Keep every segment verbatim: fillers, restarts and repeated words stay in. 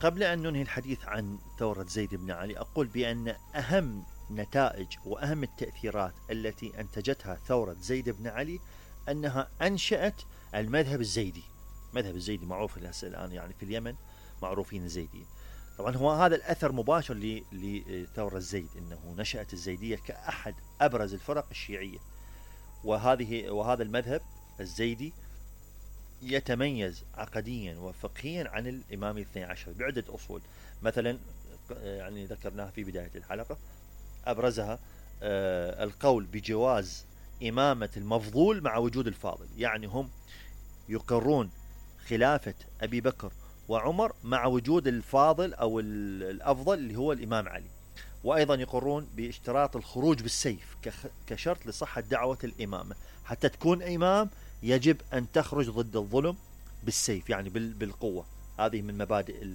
قبل أن ننهي الحديث عن ثورة زيد بن علي أقول بأن أهم نتائج وأهم التأثيرات التي أنتجتها ثورة زيد بن علي أنها أنشأت المذهب الزيدي. المذهب الزيدي معروف الآن يعني في اليمن معروفين الزيديين. طبعا هو هذا الأثر مباشر لثورة زيد، أنه نشأت الزيدية كأحد أبرز الفرق الشيعية، وهذه وهذا المذهب الزيدي يتميز عقديا وفقهيا عن الإمام الاثني عشر بعدة أصول، مثلا يعني ذكرناها في بداية الحلقة، أبرزها القول بجواز إمامة المفضول مع وجود الفاضل، يعني هم يقرون خلافة أبي بكر وعمر مع وجود الفاضل أو الأفضل اللي هو الإمام علي، وأيضا يقرون باشتراط الخروج بالسيف كشرط لصحة دعوة الإمامة، حتى تكون إمام يجب أن تخرج ضد الظلم بالسيف، يعني بالقوة. هذه من مبادئ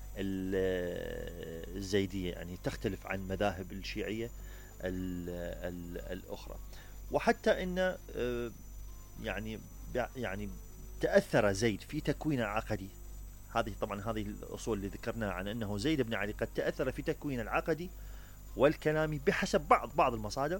الزيدية، يعني تختلف عن مذاهب الشيعية الأخرى. وحتى إن يعني يعني تأثر زيد في تكوين العقدي، هذه طبعا هذه الأصول اللي ذكرناها عن أنه زيد بن علي قد تأثر في تكوين العقدي والكلامي بحسب بعض بعض المصادر،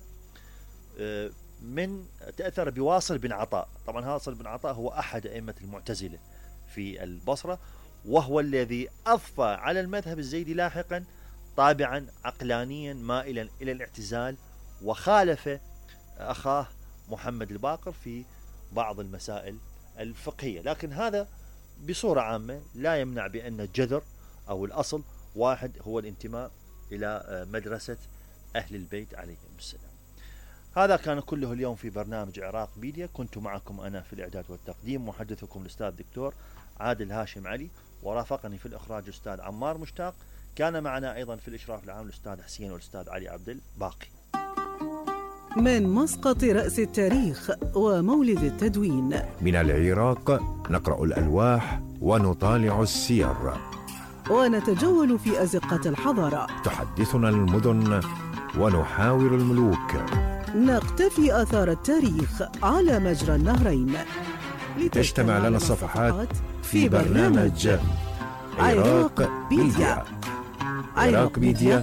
من تأثر بواصل بن عطاء. طبعا واصل بن عطاء هو أحد أئمة المعتزلة في البصرة، وهو الذي أضفى على المذهب الزيدي لاحقا طابعا عقلانيا مائلا إلى الاعتزال، وخالف أخاه محمد الباقر في بعض المسائل الفقهية. لكن هذا بصورة عامة لا يمنع بأن الجذر أو الأصل واحد، هو الانتماء إلى مدرسة أهل البيت عليهم السلام. هذا كان كله اليوم في برنامج عراق ميديا. كنت معكم أنا في الإعداد والتقديم محدثكم الأستاذ الدكتور عادل هاشم علي، ورافقني في الإخراج الأستاذ عمار مشتاق. كان معنا أيضا في الإشراف العام الأستاذ حسين والأستاذ علي عبد الباقي. من مسقط رأس التاريخ ومولد التدوين، من العراق نقرأ الألواح ونطالع السير، ونتجول في أزقة الحضارة. تحدثنا المدن ونحاور الملوك، نقتفي آثار التاريخ على مجرى النهرين، تجتمع لنا الصفحات في برنامج عراق ميديا. عراق ميديا،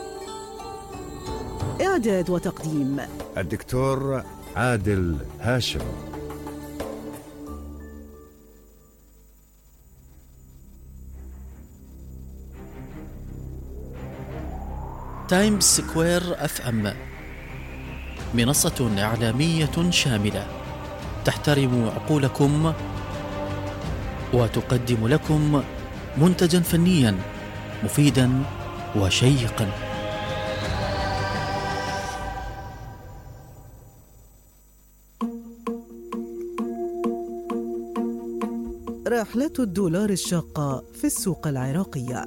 إعداد وتقديم الدكتور عادل هاشم. تايمز سكوير اف ام، منصة إعلامية شاملة تحترم عقولكم وتقدم لكم منتجا فنيا مفيدا وشيقا. رحلة الدولار الشاقة في السوق العراقية.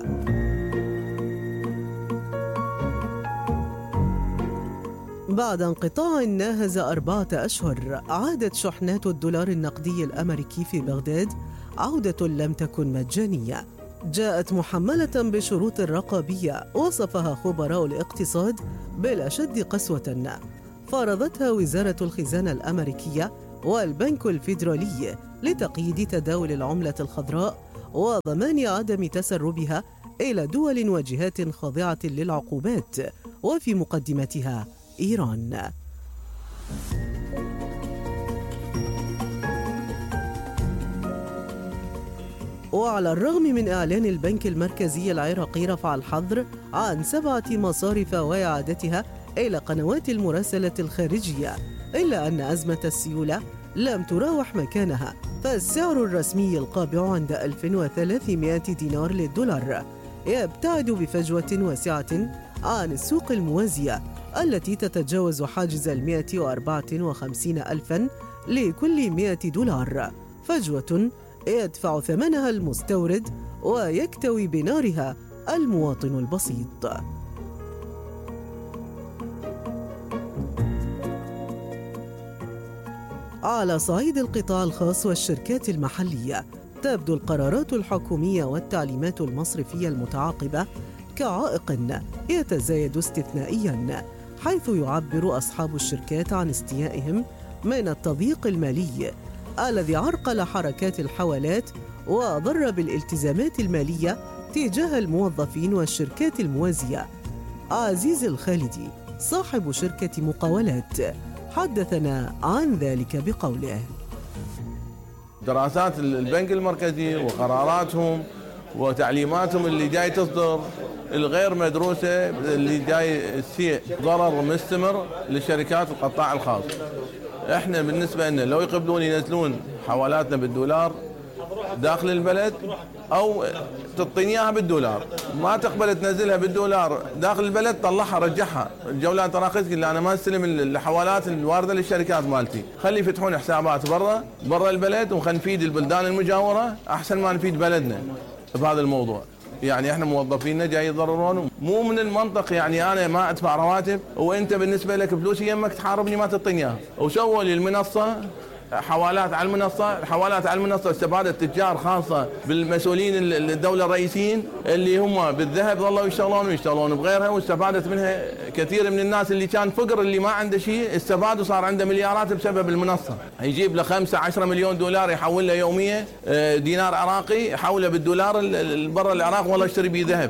بعد انقطاع ناهز أربعة أشهر، عادت شحنات الدولار النقدي الأمريكي في بغداد عودة لم تكن مجانية. جاءت محملة بشروط رقابية وصفها خبراء الاقتصاد بالأشد قسوة، فرضتها وزارة الخزانة الأمريكية والبنك الفيدرالي لتقييد تداول العملة الخضراء وضمان عدم تسربها إلى دول وجهات خاضعة للعقوبات، وفي مقدمتها إيران. وعلى الرغم من إعلان البنك المركزي العراقي رفع الحظر عن سبعة مصارف وإعادتها إلى قنوات المراسلة الخارجية، إلا أن أزمة السيولة لم تراوح مكانها، فالسعر الرسمي القابع عند ألف وثلاثمائة دينار للدولار يبتعد بفجوة واسعة عن السوق الموازية التي تتجاوز حاجز المائة وأربعة وخمسين ألفاً لكل مائة دولار، فجوة يدفع ثمنها المستورد ويكتوي بنارها المواطن البسيط. على صعيد القطاع الخاص والشركات المحلية، تبدو القرارات الحكومية والتعليمات المصرفية المتعاقبة كعائق يتزايد استثنائياً، حيث يعبر أصحاب الشركات عن استيائهم من التضييق المالي الذي عرقل حركات الحوالات وضر بالالتزامات المالية تجاه الموظفين والشركات الموازية. عزيز الخالدي صاحب شركة مقاولات حدثنا عن ذلك بقوله: دراسات البنك المركزي وقراراتهم وتعليماتهم اللي جاي تصدر الغير مدروسة اللي جاي تسيء ضرر مستمر للشركات والقطاع الخاص. احنا بالنسبة لنا لو يقبلون ينزلون حوالاتنا بالدولار داخل البلد او تعطيني اياها بالدولار، ما تقبل تنزلها بالدولار داخل البلد طلعها رجعها الجولات تراخيص، قل انا ما استلم الحوالات الوارده للشركات مالتي، خلي يفتحون حسابات برا برا البلد وخلينا نفيد البلدان المجاوره احسن ما نفيد بلدنا بهذا الموضوع. يعني احنا موظفينا جاي يضررون، مو من المنطق يعني انا ما ادفع رواتب وانت بالنسبه لك فلوسي يمك تحاربني ما تعطيني اياها. وسووا لي المنصه حوالات على المنصه، الحوالات على المنصه استفادت تجار خاصه بالمسؤولين الدوله الرئيسيين اللي هم بالذهب ظلوا يشتغلون ويشتغلون بغيرها، واستفادت منها كثير من الناس اللي كان فقر اللي ما عنده شيء استفاد وصار عنده مليارات بسبب المنصه. يجيب له خمسة عشرة مليون دولار يحول له يوميا دينار عراقي يحوله بالدولار برا العراق والله يشتري به ذهب.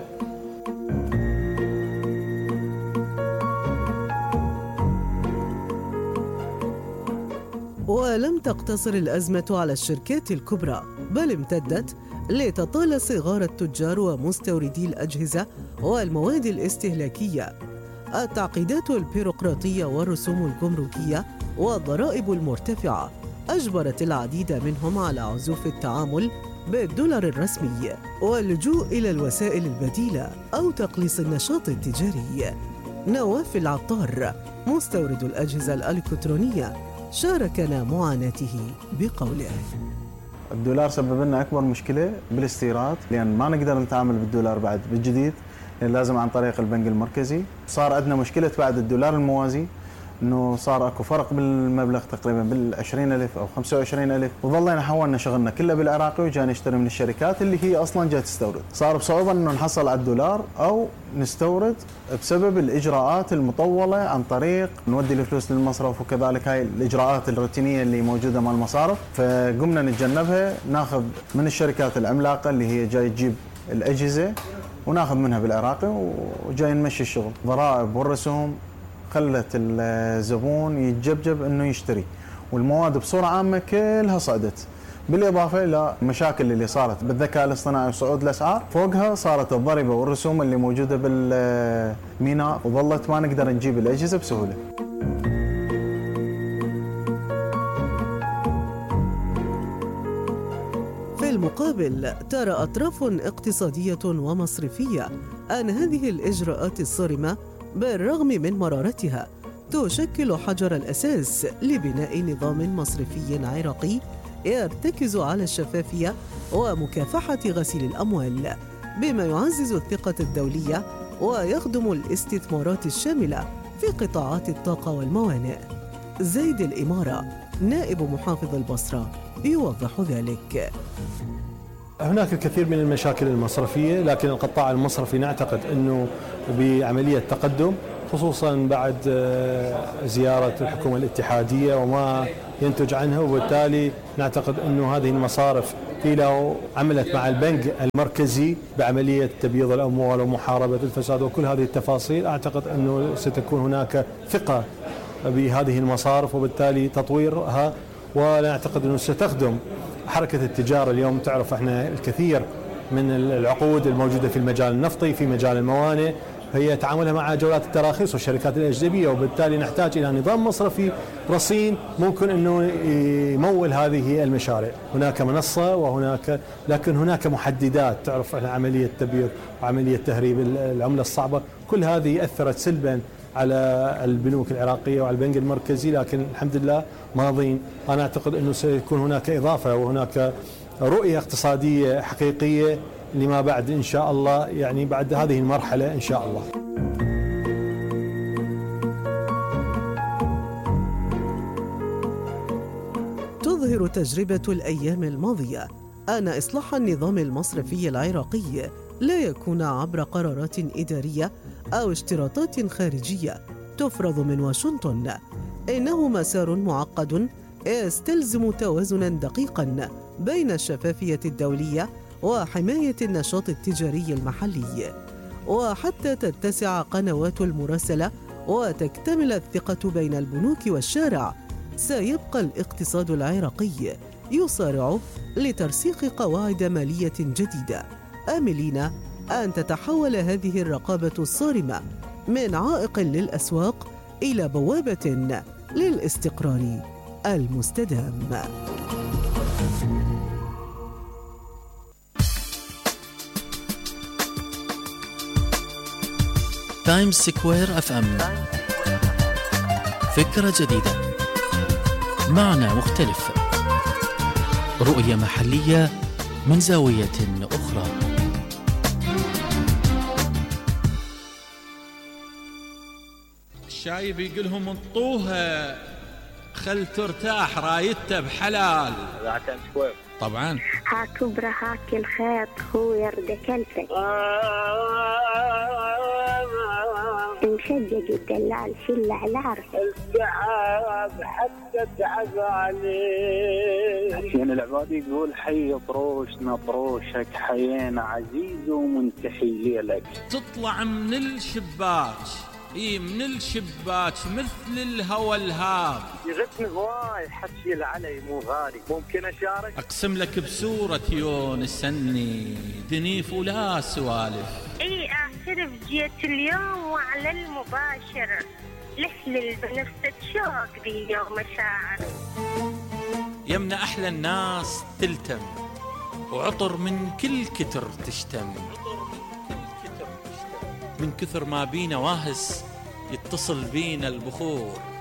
ولم تقتصر الأزمة على الشركات الكبرى، بل امتدت لتطال صغار التجار ومستوردي الأجهزة والمواد الاستهلاكية. التعقيدات البيروقراطية والرسوم الجمركية والضرائب المرتفعة أجبرت العديد منهم على عزوف التعامل بالدولار الرسمي واللجوء إلى الوسائل البديلة أو تقليص النشاط التجاري. نواف العطار مستورد الأجهزة الإلكترونية شاركنا معاناته بقوله: الدولار سبب لنا أكبر مشكلة بالاستيراد، لأن ما نقدر نتعامل بالدولار بعد بالجديد، لأن لازم عن طريق البنك المركزي. صار عندنا مشكلة بعد الدولار الموازي، انه صار اكو فرق بالمبلغ تقريبا بالعشرين ألف او خمسة وعشرين ألف، وظلينا حولنا شغلنا كله بالعراقي وجاي نشتري من الشركات اللي هي اصلا جاي تستورد. صار بصعوبه انه نحصل على الدولار او نستورد بسبب الاجراءات المطوله عن طريق نودي الفلوس للمصرف، وكذلك هاي الاجراءات الروتينيه اللي موجوده مع المصارف، فقمنا نتجنبها، ناخذ من الشركات العملاقه اللي هي جاي تجيب الاجهزه وناخذ منها بالعراقي وجاي نمشي الشغل. ضرائب والرسوم خلت الزبون يتجبجب انه يشتري، والمواد بصوره عامه كلها صعدت، بالاضافه الى المشاكل اللي صارت بالذكاء الاصطناعي وصعود الاسعار، فوقها صارت الضريبه والرسوم اللي موجوده بالميناء، وظلت ما نقدر نجيب الاجهزه بسهوله. في المقابل ترى أطراف اقتصادية ومصرفية أن هذه الإجراءات الصارمة بالرغم من مرارتها تشكل حجر الأساس لبناء نظام مصرفي عراقي يرتكز على الشفافية ومكافحة غسيل الأموال، بما يعزز الثقة الدولية ويخدم الاستثمارات الشاملة في قطاعات الطاقة والموانئ. زيد الإمارة نائب محافظ البصرة يوضح ذلك: هناك الكثير من المشاكل المصرفية، لكن القطاع المصرفي نعتقد أنه بعملية تقدم، خصوصا بعد زيارة الحكومة الاتحادية وما ينتج عنها، وبالتالي نعتقد أنه هذه المصارف في له عملت مع البنك المركزي بعملية تبييض الأموال ومحاربة الفساد وكل هذه التفاصيل. أعتقد أنه ستكون هناك ثقة بهذه المصارف وبالتالي تطويرها، ونعتقد أنه ستخدم حركة التجارة. اليوم تعرف احنا الكثير من العقود الموجودة في المجال النفطي، في مجال الموانئ، هي تعاملها مع جولات التراخيص والشركات الأجنبية، وبالتالي نحتاج إلى نظام مصرفي رصين ممكن أنه يمول هذه المشاريع. هناك منصة وهناك، لكن هناك محددات. تعرف احنا عملية تبييض وعملية تهريب العملة الصعبة، كل هذه أثرت سلبا على البنوك العراقية وعلى البنك المركزي، لكن الحمد لله ماضين. أنا أعتقد أنه سيكون هناك إضافة وهناك رؤية اقتصادية حقيقية لما بعد إن شاء الله، يعني بعد هذه المرحلة إن شاء الله. تظهر تجربة الأيام الماضية أن إصلاح النظام المصرفي العراقي لا يكون عبر قرارات إدارية أو اشتراطات خارجية تفرض من واشنطن، إنه مسار معقد يستلزم توازناً دقيقاً بين الشفافية الدولية وحماية النشاط التجاري المحلي، وحتى تتسع قنوات المراسلة وتكتمل الثقة بين البنوك والشارع، سيبقى الاقتصاد العراقي يصارع لترسيخ قواعد مالية جديدة، آملين أن تتحول هذه الرقابة الصارمة من عائق للأسواق إلى بوابة للاستقرار المستدام. تايمز سكوير اف ام، فكرة جديدة، معنى مختلف، رؤية محلية من زاوية أخرى. الشايب يقولهم انطوها خل ترتاح رايته بحلال. طبعا هاك كبرى هاك الخيط هو يرد كلفك مشجج الدلال شل على عرفه السحاب حتى تعب عليه. حسين العبادي يقول حي طروشنا طروشك حيينا عزيز ومنتحي ليلك. تطلع من الشباك اي من الشباك مثل الهوى الهاب. يغثني هواي حكي علي مو غالي، ممكن اشارك؟ اقسم لك بسورة يونس سني دنيف ولا سوالف. اي اعترف جيت اليوم وعلى المباشر لحلل بنفسك شوق ذي اليوم مشاعر. يمنا احلى الناس تلتم وعطر من كل كتر تشتم، من كثر ما بينا واهس يتصل بينا البخور.